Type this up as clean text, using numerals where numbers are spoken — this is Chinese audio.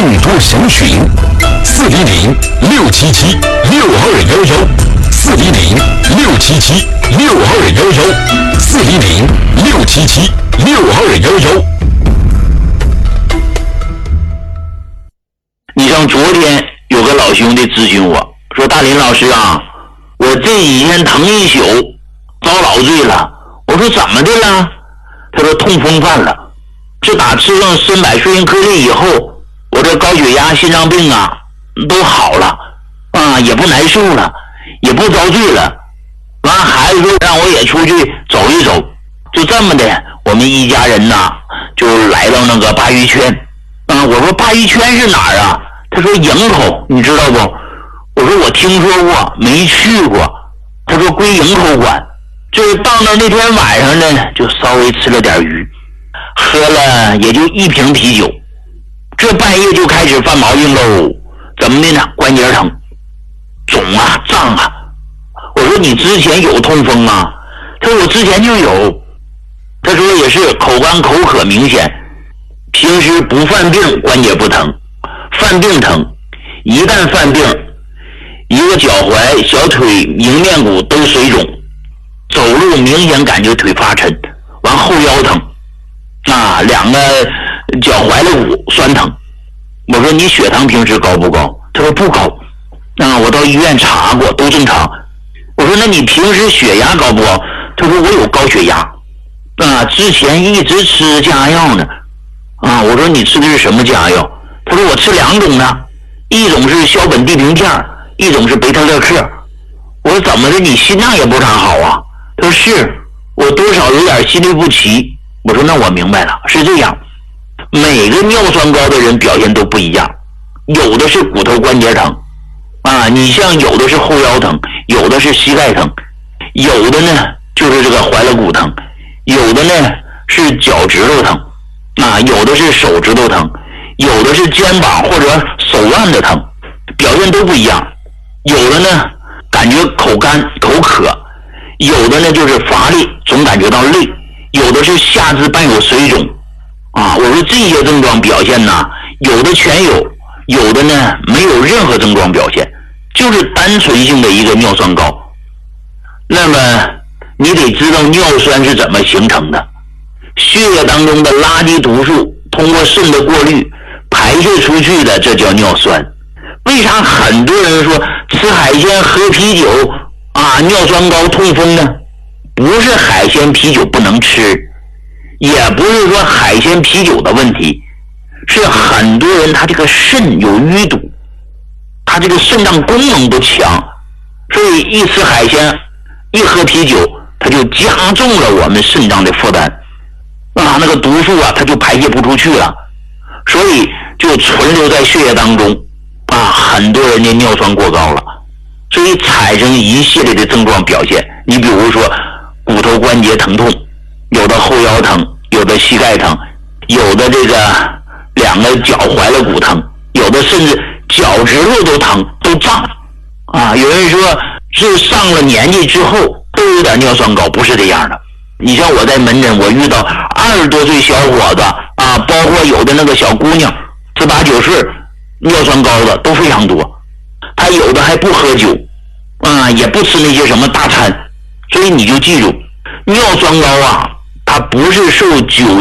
更多详询400-677-6211，400-677-6211，400-677-6211。 你像昨天有个老兄弟咨询我说，大林老师啊，我这几天疼一宿，遭老罪了。我说怎么的了？他说痛风犯了，自打吃上参柏顺应颗粒以后，我这高血压、心脏病啊都好了啊，也不难受了，也不遭罪了。完孩子说让我也出去走一走，就这么的，我们一家人呐就来到那个鲅鱼圈啊。我说鲅鱼圈是哪儿啊？他说营口，你知道不？我说我听说过，没去过。他说归营口管。就是到那天晚上呢，就稍微吃了点鱼，喝了也就1瓶啤酒，这半夜就开始犯毛病喽。怎么的呢？关节疼，肿啊，胀啊。我说你之前有痛风吗？他说我之前就有。他说也是口干口渴明显，平时不犯病关节不疼，犯病疼，一旦犯病，一个脚踝、小腿、迎面骨都水肿，走路明显感觉腿发沉，完后腰疼啊，2个脚踝的骨酸疼。我说你血糖平时高不高？他说不高啊，我到医院查过都正常。我说那你平时血压高不高？他说我有高血压啊，之前一直吃降压药呢啊。我说你吃的是什么降压药？他说我吃2种呢，一种是硝苯地平片，一种是贝塔乐克。我说怎么的，你心脏也不常好啊？他说是，我多少有点心律不齐。我说那我明白了，是这样，每个尿酸高的人表现都不一样，有的是骨头关节疼啊，你像有的是后腰疼，有的是膝盖疼，有的呢就是这个踝肋骨疼，有的呢是脚趾头疼啊，有的是手指头疼，有的是肩膀或者手腕的疼，表现都不一样。有的呢感觉口干口渴，有的呢就是乏力，总感觉到累，有的是下肢伴有水肿啊。我说这些症状表现呢，有的全有，有的呢没有任何症状表现，就是单纯性的一个尿酸高。那么你得知道尿酸是怎么形成的，血液当中的垃圾毒素通过肾的过滤排泄出去的，这叫尿酸。为啥很多人说吃海鲜喝啤酒啊尿酸高痛风呢？不是海鲜啤酒不能吃，也不是说海鲜啤酒的问题，是很多人他这个肾有淤堵，他这个肾脏功能不强，所以一吃海鲜一喝啤酒，它就加重了我们肾脏的负担啊，那个毒素啊它就排泄不出去了，所以就存留在血液当中啊，很多人的尿酸过高了，所以产生一系列的症状表现。你比如说骨头关节疼痛，有的后腰疼，有的膝盖疼，有的这个2个脚踝的骨疼，有的甚至脚趾头都疼都胀啊。有人说是上了年纪之后都有点尿酸高，不是这样的。你像我在门诊，我遇到20多岁小伙子啊，包括有的那个小姑娘18、19岁尿酸高的都非常多，他有的还不喝酒啊，也不吃那些什么大餐。所以你就记住，尿酸高啊，它不是受酒